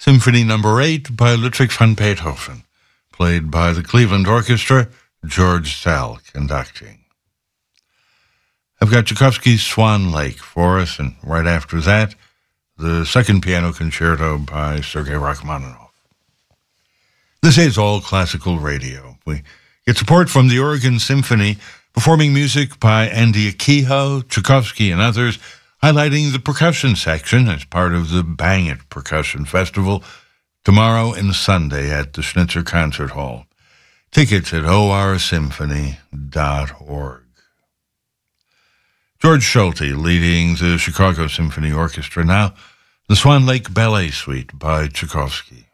Symphony No. 8 by Ludwig van Beethoven, played by the Cleveland Orchestra, George Szell conducting. I've got Tchaikovsky's Swan Lake for us, and right after that, the second piano concerto by Sergei Rachmaninoff. This is All Classical Radio. We get support from the Oregon Symphony, performing music by Andy Akiho, Tchaikovsky, and others, highlighting the percussion section as part of the Bang It Percussion Festival tomorrow and Sunday at the Schnitzer Concert Hall. Tickets at orsymphony.org. George Schulte leading the Chicago Symphony Orchestra now, the Swan Lake Ballet Suite by Tchaikovsky.